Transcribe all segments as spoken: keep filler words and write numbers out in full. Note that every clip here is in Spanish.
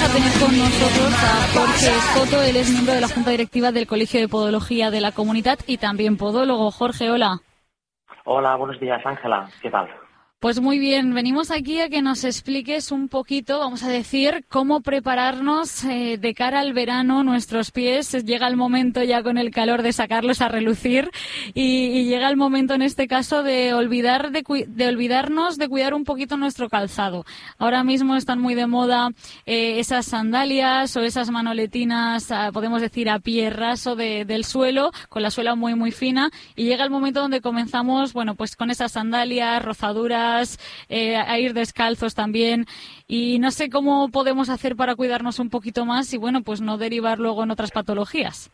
a tener con nosotros a Jorge Escoto. Él es miembro de la Junta Directiva del Colegio de Podología de la Comunidad y también podólogo. Jorge, hola. Hola, buenos días, Ángela. ¿Qué tal? Pues muy bien, venimos aquí a que nos expliques un poquito, vamos a decir, cómo prepararnos eh, de cara al verano nuestros pies. Llega el momento ya con el calor de sacarlos a relucir y, y llega el momento en este caso de olvidar de, de olvidarnos de cuidar un poquito nuestro calzado. Ahora mismo están muy de moda eh, esas sandalias o esas manoletinas, a, podemos decir a pie raso de, del suelo, con la suela muy muy fina, y llega el momento donde comenzamos, bueno, pues con esas sandalias, rozaduras, Eh, a ir descalzos también, y no sé cómo podemos hacer para cuidarnos un poquito más y bueno, pues no derivar luego en otras patologías.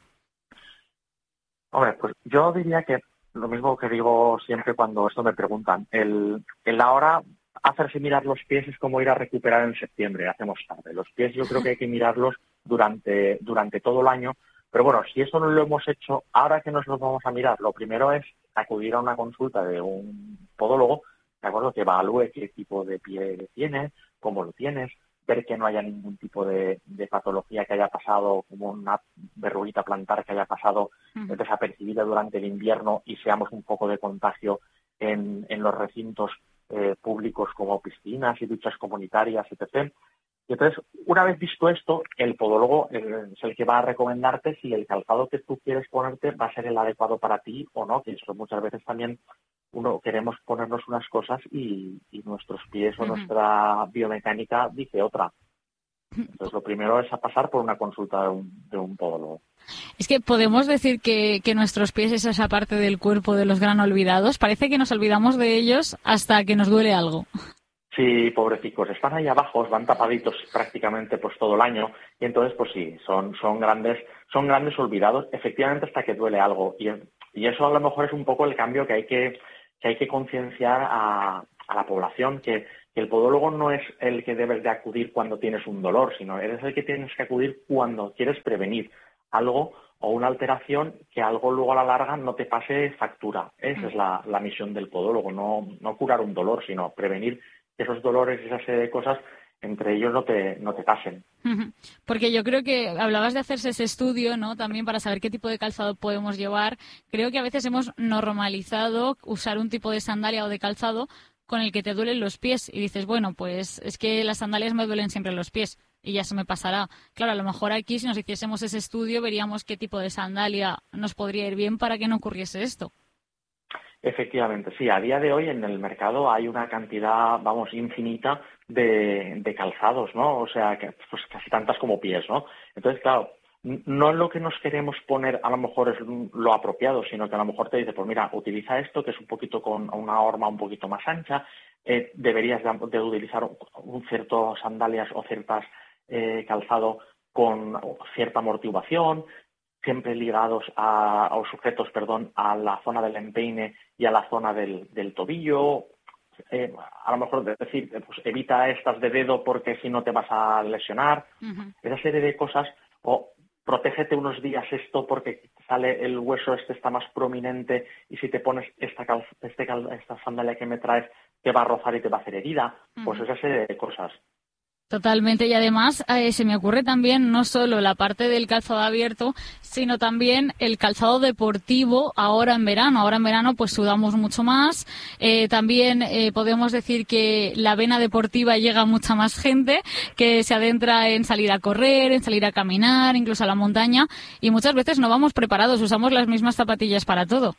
Hombre, pues yo diría que lo mismo que digo siempre cuando esto me preguntan, el, el ahora hacerse mirar los pies es como ir a recuperar en septiembre, hacemos tarde. Los pies yo creo que hay que mirarlos durante, durante todo el año, pero bueno, si eso no lo hemos hecho, ahora que nos los vamos a mirar, lo primero es acudir a una consulta de un podólogo, de acuerdo, que evalúe qué tipo de pie tienes, cómo lo tienes, ver que no haya ningún tipo de, de patología que haya pasado, como una verruguita plantar que haya pasado uh-huh. desapercibida durante el invierno y seamos un poco de contagio en, en los recintos eh, públicos como piscinas y duchas comunitarias, etcétera. Y entonces, una vez visto esto, el podólogo eh, es el que va a recomendarte si el calzado que tú quieres ponerte va a ser el adecuado para ti o no, que eso muchas veces también uno queremos ponernos unas cosas y, y nuestros pies o uh-huh. nuestra biomecánica dice otra. Entonces, lo primero es a pasar por una consulta de un, de un podólogo. Es que podemos decir que, que nuestros pies es esa parte del cuerpo de los gran olvidados. Parece que nos olvidamos de ellos hasta que nos duele algo. Sí, pobrecicos, están ahí abajo, van tapaditos prácticamente pues todo el año y entonces pues sí, son, son grandes, son grandes olvidados, efectivamente hasta que duele algo y, y eso a lo mejor es un poco el cambio que hay que, que hay que concienciar a, a la población, que, que el podólogo no es el que debes de acudir cuando tienes un dolor, sino eres el que tienes que acudir cuando quieres prevenir algo o una alteración que algo luego a la larga no te pase factura. Esa es la, la misión del podólogo, no, no curar un dolor, sino prevenir esos dolores y esa serie de cosas entre ellos no te, no te pasen. Porque yo creo que hablabas de hacerse ese estudio, ¿no? También para saber qué tipo de calzado podemos llevar. Creo que a veces hemos normalizado usar un tipo de sandalia o de calzado con el que te duelen los pies y dices, bueno, pues es que las sandalias me duelen siempre los pies y ya se me pasará. Claro, a lo mejor aquí si nos hiciésemos ese estudio veríamos qué tipo de sandalia nos podría ir bien para que no ocurriese esto. Efectivamente, sí. A día de hoy en el mercado hay una cantidad, vamos, infinita de, de calzados, ¿no? O sea, que, pues casi tantas como pies, ¿no? Entonces, claro, no lo que nos queremos poner a lo mejor es lo apropiado, sino que a lo mejor te dice, pues mira, utiliza esto, que es un poquito con una horma un poquito más ancha, eh, deberías de, de utilizar un cierto sandalias o ciertas eh, calzado con cierta amortiguación, siempre ligados a, a sujetos, perdón, a la zona del empeine y a la zona del, del tobillo. Eh, a lo mejor es decir, pues evita estas de dedo porque si no te vas a lesionar. Uh-huh. Esa serie de cosas, o protégete unos días esto porque sale el hueso este está más prominente y si te pones esta cal, este cal, esta sandalia que me traes te va a rozar y te va a hacer herida. Uh-huh. Pues esa serie de cosas. Totalmente, y además eh, se me ocurre también no solo la parte del calzado abierto, sino también el calzado deportivo ahora en verano. Ahora en verano pues sudamos mucho más, eh, también eh, podemos decir que la vena deportiva llega a mucha más gente que se adentra en salir a correr, en salir a caminar, incluso a la montaña, y muchas veces no vamos preparados, usamos las mismas zapatillas para todo.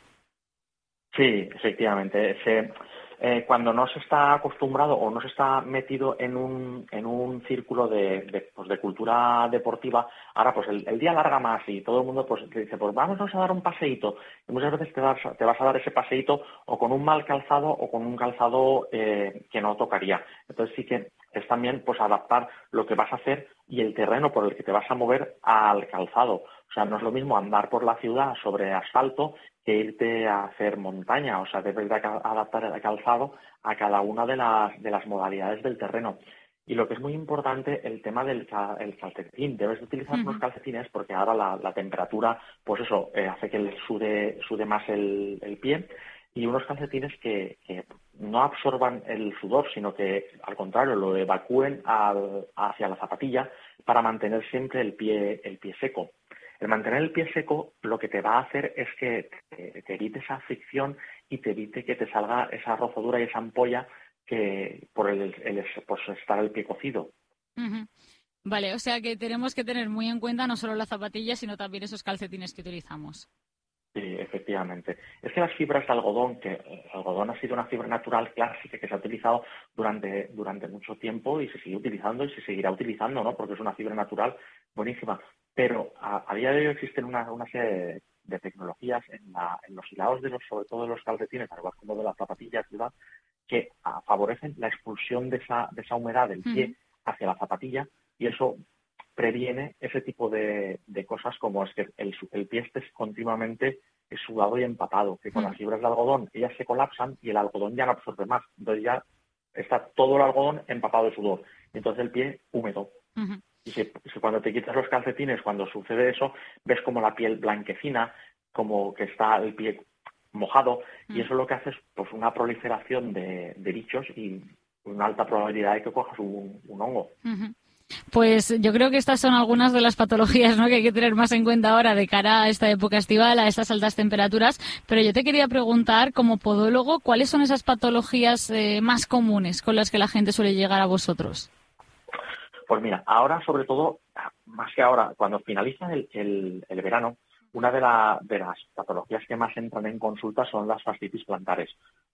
Sí, efectivamente, se... Eh, cuando no se está acostumbrado o no se está metido en un en un círculo de, de, pues de cultura deportiva, ahora pues el, el día larga más y todo el mundo pues te dice, pues vámonos a dar un paseíto. Y muchas veces te vas, te vas a dar ese paseíto o con un mal calzado o con un calzado eh, que no tocaría. Entonces sí que es también pues adaptar lo que vas a hacer y el terreno por el que te vas a mover al calzado. O sea, no es lo mismo andar por la ciudad sobre asfalto que irte a hacer montaña. O sea, debes de adaptar el calzado a cada una de las, de las modalidades del terreno. Y lo que es muy importante, el tema del el calcetín. Debes de utilizar uh-huh. unos calcetines porque ahora la, la temperatura, pues eso, eh, hace que el sude, sude más el, el pie. y unos calcetines que, que no absorban el sudor, sino que al contrario lo evacúen al, hacia la zapatilla para mantener siempre el pie, el pie seco. El mantener el pie seco lo que te va a hacer es que te, te evite esa fricción y te evite que te salga esa rozadura y esa ampolla que por el, el por estar el pie cocido. Uh-huh. Vale, o sea que tenemos que tener muy en cuenta no solo la zapatilla, sino también esos calcetines que utilizamos. Sí, efectivamente. Es que las fibras de algodón, que el algodón ha sido una fibra natural clásica que se ha utilizado durante, durante mucho tiempo y se sigue utilizando y se seguirá utilizando, ¿no? Porque es una fibra natural buenísima. Pero a, a día de hoy existen una, una serie de, de tecnologías en, la, en los hilados, de los, sobre todo de los calcetines, al igual como de las zapatillas, ¿verdad?, que a, favorecen la expulsión de esa, de esa humedad del pie uh-huh. hacia la zapatilla, y eso previene ese tipo de, de cosas como es que el, el pie esté continuamente sudado y empapado, que con uh-huh. las fibras de algodón ellas se colapsan y el algodón ya no absorbe más, entonces ya está todo el algodón empapado de sudor, y entonces el pie húmedo. Uh-huh. Y si, si cuando te quitas los calcetines, cuando sucede eso, ves como la piel blanquecina, como que está el pie mojado, uh-huh. y eso lo que hace es pues una proliferación de, de bichos y una alta probabilidad de que cojas un, un hongo. Uh-huh. Pues yo creo que estas son algunas de las patologías, ¿no?, que hay que tener más en cuenta ahora de cara a esta época estival, a estas altas temperaturas. Pero yo te quería preguntar, como podólogo, ¿cuáles son esas patologías eh, más comunes con las que la gente suele llegar a vosotros? Pues mira, ahora sobre todo, más que ahora, cuando finaliza el, el, el verano, una de, la, de las patologías que más entran en consulta son las fascitis plantares.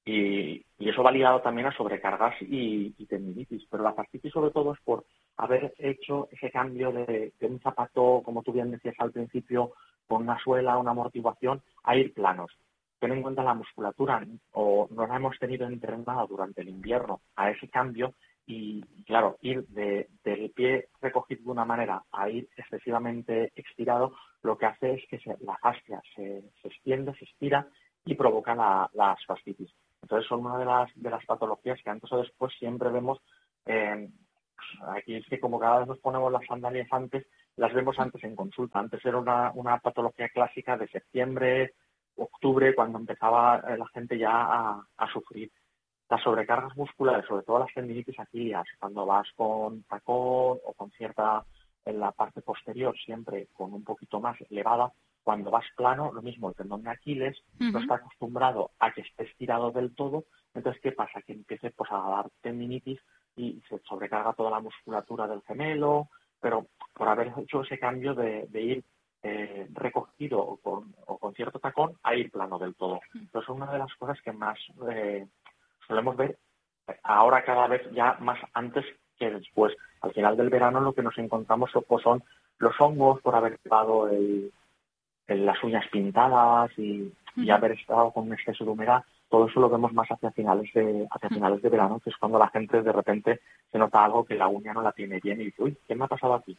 Y, y eso va ligado también a sobrecargas y, y tendinitis. Pero la fascitis sobre todo es por haber hecho ese cambio de, de un zapato, como tú bien decías al principio, con una suela, una amortiguación, a ir planos. Ten en cuenta la musculatura, o no la hemos tenido entrenada durante el invierno a ese cambio, y claro, ir de, del pie recogido de una manera a ir excesivamente estirado, lo que hace es que se, la fascia se, se extiende, se estira y provoca la, las fascitis. Entonces son una de las, de las patologías que antes o después siempre vemos. Eh, aquí es que como cada vez nos ponemos las sandalias antes, las vemos antes en consulta. Antes era una, una patología clásica de septiembre, octubre, cuando empezaba la gente ya a, a sufrir. Las sobrecargas musculares, sobre todo las tendinitis aquileas, cuando vas con tacón o con cierta, en la parte posterior, siempre con un poquito más elevada, cuando vas plano, lo mismo, el tendón de Aquiles uh-huh. no está acostumbrado a que esté estirado del todo, entonces ¿qué pasa? Que empiece pues, a dar tendinitis y se sobrecarga toda la musculatura del gemelo, pero por haber hecho ese cambio de, de ir eh, recogido o con, o con cierto tacón a ir plano del todo. Entonces es una de las cosas que más eh, solemos ver ahora cada vez ya más antes que después. Al final del verano lo que nos encontramos pues, son los hongos por haber llevado el, el, las uñas pintadas y, y haber estado con un exceso de humedad. Todo eso lo vemos más hacia finales de hacia finales de verano, que es cuando la gente de repente se nota algo que la uña no la tiene bien y dice, uy, ¿qué me ha pasado aquí?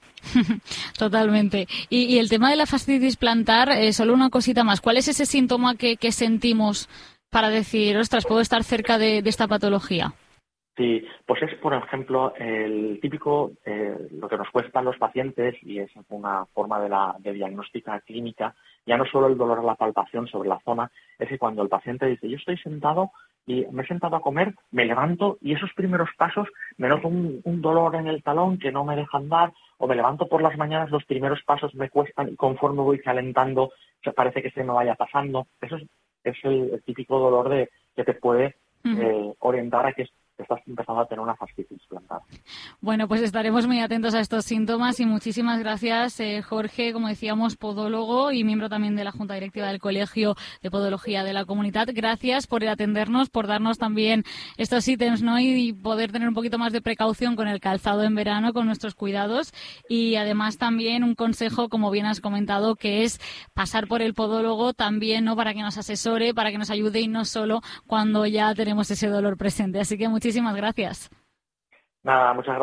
Totalmente. Y, y el tema de la fascitis plantar, eh, solo una cosita más. ¿Cuál es ese síntoma que, que sentimos para decir, ostras, puedo estar cerca de, de esta patología? Sí, pues es, por ejemplo, el típico, eh, lo que nos cuestan los pacientes, y es una forma de, la, de diagnóstica clínica, ya no solo el dolor a la palpación sobre la zona, es que cuando el paciente dice, yo estoy sentado y me he sentado a comer, me levanto y esos primeros pasos me noto un, un dolor en el talón que no me deja andar, o me levanto por las mañanas, los primeros pasos me cuestan y conforme voy calentando, se parece que se me vaya pasando. Eso es, es el, el típico dolor de que te puede uh-huh. eh, orientar a que estás empezando a tener una fascitis plantar. Bueno, pues estaremos muy atentos a estos síntomas y muchísimas gracias, eh, Jorge, como decíamos, podólogo y miembro también de la Junta Directiva del Colegio de Podología de la Comunidad. Gracias por atendernos, por darnos también estos ítems, ¿no? Y poder tener un poquito más de precaución con el calzado en verano, con nuestros cuidados, y además también un consejo, como bien has comentado, que es pasar por el podólogo también, ¿no? Para que nos asesore, para que nos ayude y no solo cuando ya tenemos ese dolor presente. Así que muchísimas gracias. Nada, muchas gracias.